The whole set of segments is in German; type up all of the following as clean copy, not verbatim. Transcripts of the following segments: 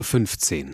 15.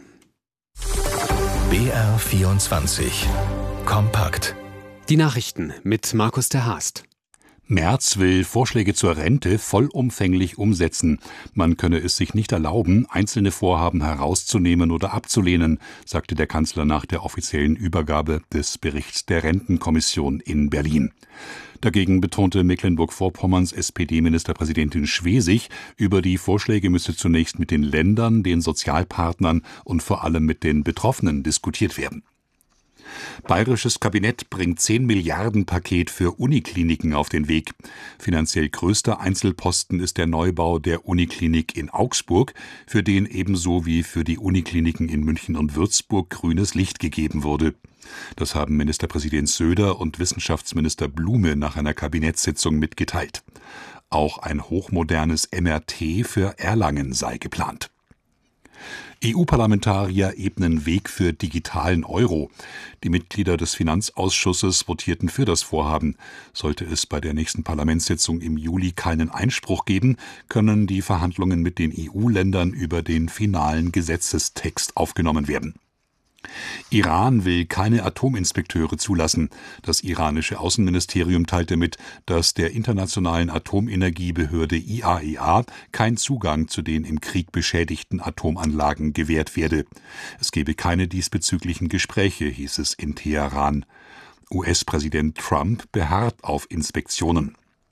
BR24 Kompakt. Die Nachrichten mit Markus ter Haast. Merz will Vorschläge zur Rente vollumfänglich umsetzen. Man könne es sich nicht erlauben, einzelne Vorhaben herauszunehmen oder abzulehnen, sagte der Kanzler nach der offiziellen Übergabe des Berichts der Rentenkommission in Berlin. Dagegen betonte Mecklenburg-Vorpommerns SPD-Ministerpräsidentin Schwesig, über die Vorschläge müsse zunächst mit den Ländern, den Sozialpartnern und vor allem mit den Betroffenen diskutiert werden. Bayerisches Kabinett bringt 10 Milliarden Paket für Unikliniken auf den Weg. Finanziell größter Einzelposten ist der Neubau der Uniklinik in Augsburg, für den ebenso wie für die Unikliniken in München und Würzburg grünes Licht gegeben wurde. Das haben Ministerpräsident Söder und Wissenschaftsminister Blume nach einer Kabinettssitzung mitgeteilt. Auch ein hochmodernes MRT für Erlangen sei geplant. EU-Parlamentarier ebnen Weg für digitalen Euro. Die Mitglieder des Finanzausschusses votierten für das Vorhaben. Sollte es bei der nächsten Parlamentssitzung im Juli keinen Einspruch geben, können die Verhandlungen mit den EU-Ländern über den finalen Gesetzestext aufgenommen werden. Iran will keine Atominspekteure zulassen. Das iranische Außenministerium teilte mit, dass der Internationalen Atomenergiebehörde IAEA kein Zugang zu den im Krieg beschädigten Atomanlagen gewährt werde. Es gebe keine diesbezüglichen Gespräche, hieß es in Teheran. US-Präsident Trump beharrt auf Inspektionen.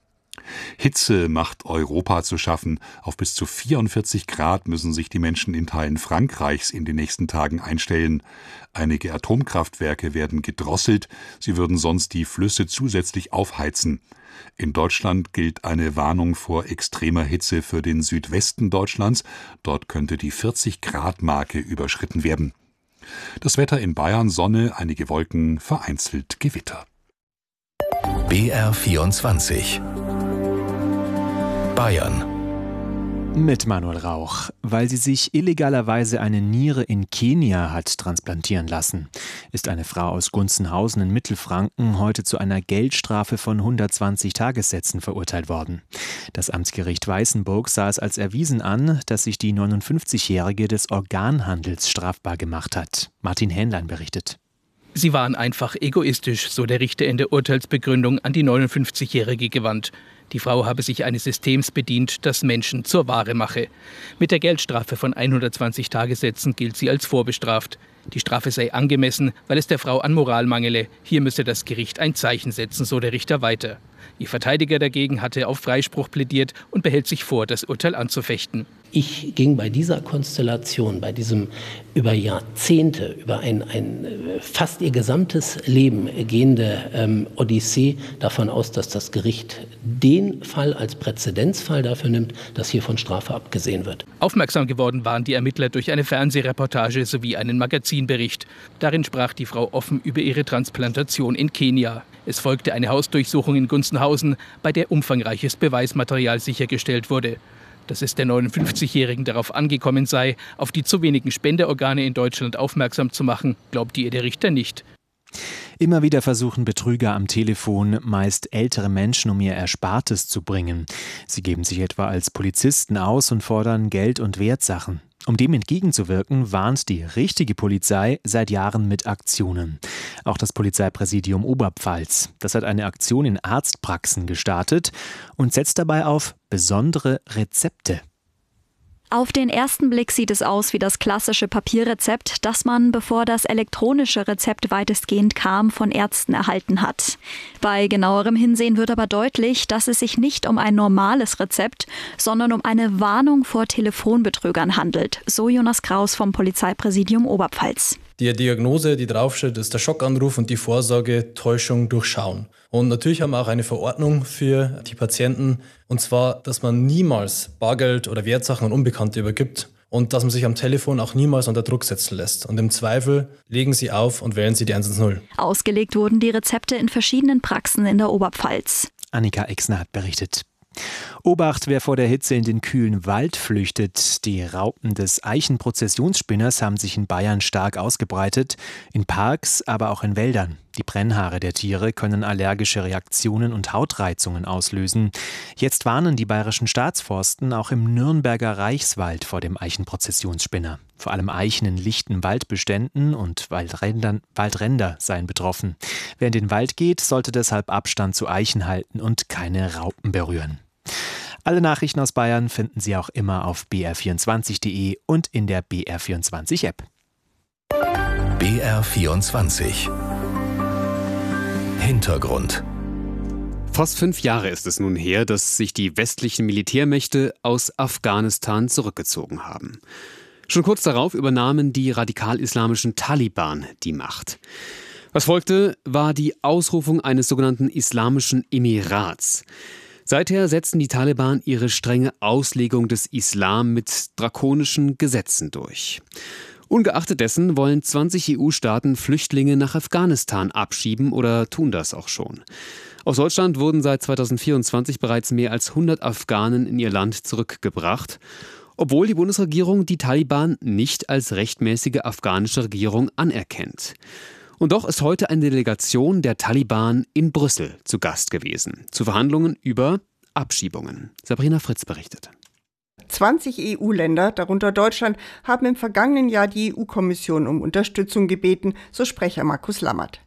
Hitze macht Europa zu schaffen. Auf bis zu 44 Grad müssen sich die Menschen in Teilen Frankreichs in den nächsten Tagen einstellen. Einige Atomkraftwerke werden gedrosselt, sie würden sonst die Flüsse zusätzlich aufheizen. In Deutschland gilt eine Warnung vor extremer Hitze für den Südwesten Deutschlands. Dort könnte die 40-Grad-Marke überschritten werden. Das Wetter in Bayern: Sonne, einige Wolken, vereinzelt Gewitter. BR24 Bayern. Mit Manuel Rauch, weil sie sich illegalerweise eine Niere in Kenia hat transplantieren lassen, ist eine Frau aus Gunzenhausen in Mittelfranken heute zu einer Geldstrafe von 120 Tagessätzen verurteilt worden. Das Amtsgericht Weißenburg sah es als erwiesen an, dass sich die 59-Jährige des Organhandels strafbar gemacht hat. Martin Hähnlein berichtet. Sie waren einfach egoistisch, so der Richter in der Urteilsbegründung an die 59-Jährige gewandt. Die Frau habe sich eines Systems bedient, das Menschen zur Ware mache. Mit der Geldstrafe von 120 Tagessätzen gilt sie als vorbestraft. Die Strafe sei angemessen, weil es der Frau an Moral mangele. Hier müsse das Gericht ein Zeichen setzen, so der Richter weiter. Ihr Verteidiger dagegen hatte auf Freispruch plädiert und behält sich vor, das Urteil anzufechten. Ich ging bei dieser Konstellation, bei diesem über Jahrzehnte, über ein fast ihr gesamtes Leben gehende Odyssee davon aus, dass das Gericht den Fall als Präzedenzfall dafür nimmt, dass hier von Strafe abgesehen wird. Aufmerksam geworden waren die Ermittler durch eine Fernsehreportage sowie einen Magazinbericht. Darin sprach die Frau offen über ihre Transplantation in Kenia. Es folgte eine Hausdurchsuchung in Gunzenhausen, bei der umfangreiches Beweismaterial sichergestellt wurde. Dass es der 59-Jährigen darauf angekommen sei, auf die zu wenigen Spenderorgane in Deutschland aufmerksam zu machen, glaubte ihr der Richter nicht. Immer wieder versuchen Betrüger am Telefon, meist ältere Menschen, um ihr Erspartes zu bringen. Sie geben sich etwa als Polizisten aus und fordern Geld und Wertsachen. Um dem entgegenzuwirken, warnt die richtige Polizei seit Jahren mit Aktionen. Auch das Polizeipräsidium Oberpfalz. Das hat eine Aktion in Arztpraxen gestartet und setzt dabei auf besondere Rezepte. Auf den ersten Blick sieht es aus wie das klassische Papierrezept, das man, bevor das elektronische Rezept weitestgehend kam, von Ärzten erhalten hat. Bei genauerem Hinsehen wird aber deutlich, dass es sich nicht um ein normales Rezept, sondern um eine Warnung vor Telefonbetrügern handelt, so Jonas Kraus vom Polizeipräsidium Oberpfalz. Die Diagnose, die draufsteht, ist der Schockanruf und die Vorsorge Täuschung durchschauen. Und natürlich haben wir auch eine Verordnung für die Patienten, und zwar, dass man niemals Bargeld oder Wertsachen an Unbekannte übergibt und dass man sich am Telefon auch niemals unter Druck setzen lässt. Und im Zweifel legen Sie auf und wählen Sie die 110. Ausgelegt wurden die Rezepte in verschiedenen Praxen in der Oberpfalz. Annika Exner hat berichtet. Obacht, wer vor der Hitze in den kühlen Wald flüchtet. Die Raupen des Eichenprozessionsspinners haben sich in Bayern stark ausgebreitet, in Parks, aber auch in Wäldern. Die Brennhaare der Tiere können allergische Reaktionen und Hautreizungen auslösen. Jetzt warnen die bayerischen Staatsforsten auch im Nürnberger Reichswald vor dem Eichenprozessionsspinner. Vor allem Eichen in lichten Waldbeständen und Waldränder seien betroffen. Wer in den Wald geht, sollte deshalb Abstand zu Eichen halten und keine Raupen berühren. Alle Nachrichten aus Bayern finden Sie auch immer auf br24.de und in der BR24-App. BR24 Hintergrund. Fast 5 Jahre ist es nun her, dass sich die westlichen Militärmächte aus Afghanistan zurückgezogen haben. Schon kurz darauf übernahmen die radikal-islamischen Taliban die Macht. Was folgte, war die Ausrufung eines sogenannten Islamischen Emirats. Seither setzen die Taliban ihre strenge Auslegung des Islam mit drakonischen Gesetzen durch. Ungeachtet dessen wollen 20 EU-Staaten Flüchtlinge nach Afghanistan abschieben oder tun das auch schon. Aus Deutschland wurden seit 2024 bereits mehr als 100 Afghanen in ihr Land zurückgebracht, obwohl die Bundesregierung die Taliban nicht als rechtmäßige afghanische Regierung anerkennt. Und doch ist heute eine Delegation der Taliban in Brüssel zu Gast gewesen, zu Verhandlungen über Abschiebungen. Sabrina Fritz berichtet. 20 EU-Länder, darunter Deutschland, haben im vergangenen Jahr die EU-Kommission um Unterstützung gebeten, so Sprecher Markus Lammert.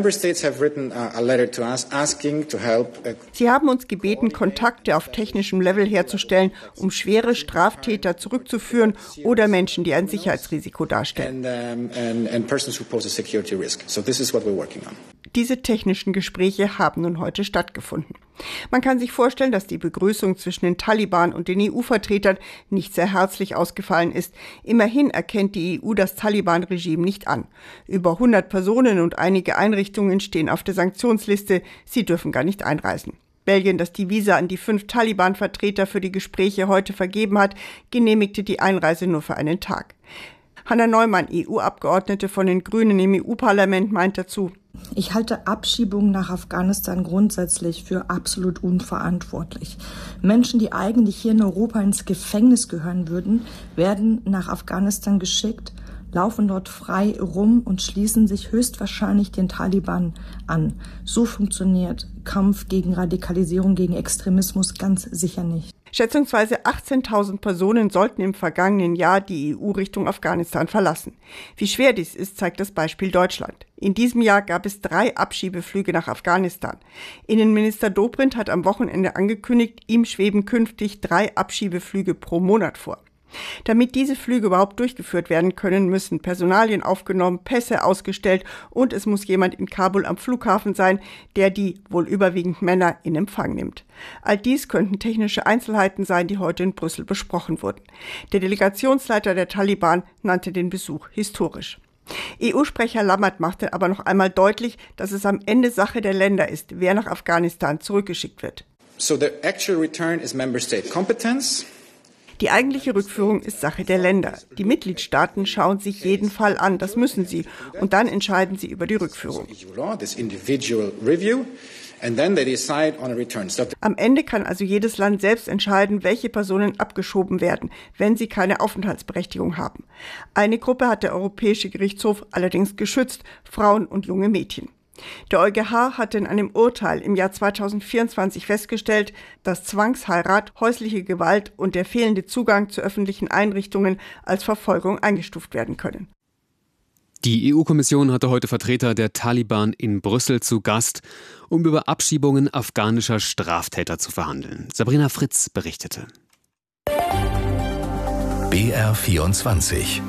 Sie haben uns gebeten, Kontakte auf technischem Level herzustellen, um schwere Straftäter zurückzuführen oder Menschen, die ein Sicherheitsrisiko darstellen. Diese technischen Gespräche haben nun heute stattgefunden. Man kann sich vorstellen, dass die Begrüßung zwischen den Taliban und den EU-Vertretern nicht sehr herzlich ausgefallen ist. Immerhin erkennt die EU das Taliban-Regime nicht an. Über 100 Personen und einige Einrichtungen stehen auf der Sanktionsliste. Sie dürfen gar nicht einreisen. Belgien, das die Visa an die 5 Taliban-Vertreter für die Gespräche heute vergeben hat, genehmigte die Einreise nur für einen Tag. Hanna Neumann, EU-Abgeordnete von den Grünen im EU-Parlament, meint dazu: Ich halte Abschiebungen nach Afghanistan grundsätzlich für absolut unverantwortlich. Menschen, die eigentlich hier in Europa ins Gefängnis gehören würden, werden nach Afghanistan geschickt, laufen dort frei rum und schließen sich höchstwahrscheinlich den Taliban an. So funktioniert Kampf gegen Radikalisierung, gegen Extremismus ganz sicher nicht. Schätzungsweise 18.000 Personen sollten im vergangenen Jahr die EU Richtung Afghanistan verlassen. Wie schwer dies ist, zeigt das Beispiel Deutschland. In diesem Jahr gab es 3 Abschiebeflüge nach Afghanistan. Innenminister Dobrindt hat am Wochenende angekündigt, ihm schweben künftig 3 Abschiebeflüge pro Monat vor. Damit diese Flüge überhaupt durchgeführt werden können, müssen Personalien aufgenommen, Pässe ausgestellt und es muss jemand in Kabul am Flughafen sein, der die wohl überwiegend Männer in Empfang nimmt. All dies könnten technische Einzelheiten sein, die heute in Brüssel besprochen wurden. Der Delegationsleiter der Taliban nannte den Besuch historisch. EU-Sprecher Lammert machte aber noch einmal deutlich, dass es am Ende Sache der Länder ist, wer nach Afghanistan zurückgeschickt wird. So the actual return is member state competence. Die eigentliche Rückführung ist Sache der Länder. Die Mitgliedstaaten schauen sich jeden Fall an, das müssen sie, und dann entscheiden sie über die Rückführung. Am Ende kann also jedes Land selbst entscheiden, welche Personen abgeschoben werden, wenn sie keine Aufenthaltsberechtigung haben. Eine Gruppe hat der Europäische Gerichtshof allerdings geschützt: Frauen und junge Mädchen. Der EuGH hatte in einem Urteil im Jahr 2024 festgestellt, dass Zwangsheirat, häusliche Gewalt und der fehlende Zugang zu öffentlichen Einrichtungen als Verfolgung eingestuft werden können. Die EU-Kommission hatte heute Vertreter der Taliban in Brüssel zu Gast, um über Abschiebungen afghanischer Straftäter zu verhandeln. Sabrina Fritz berichtete. BR24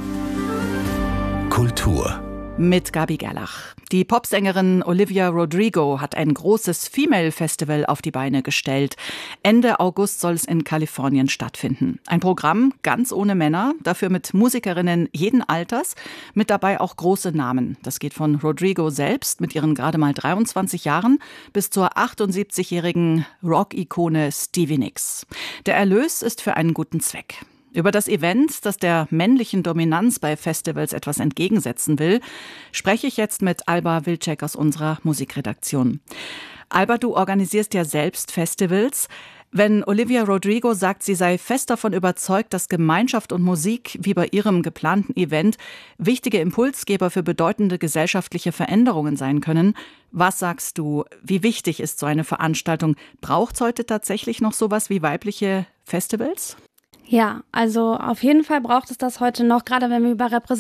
Kultur mit Gabi Gerlach. Die Popsängerin Olivia Rodrigo hat ein großes Female-Festival auf die Beine gestellt. Ende August soll es in Kalifornien stattfinden. Ein Programm ganz ohne Männer, dafür mit Musikerinnen jeden Alters, mit dabei auch große Namen. Das geht von Rodrigo selbst mit ihren gerade mal 23 Jahren bis zur 78-jährigen Rock-Ikone Stevie Nicks. Der Erlös ist für einen guten Zweck. Über das Event, das der männlichen Dominanz bei Festivals etwas entgegensetzen will, spreche ich jetzt mit Alba Wilczek aus unserer Musikredaktion. Alba, du organisierst ja selbst Festivals. Wenn Olivia Rodrigo sagt, sie sei fest davon überzeugt, dass Gemeinschaft und Musik, wie bei ihrem geplanten Event, wichtige Impulsgeber für bedeutende gesellschaftliche Veränderungen sein können, was sagst du, wie wichtig ist so eine Veranstaltung? Braucht es heute tatsächlich noch sowas wie weibliche Festivals? Ja, also auf jeden Fall braucht es das heute noch, gerade wenn wir über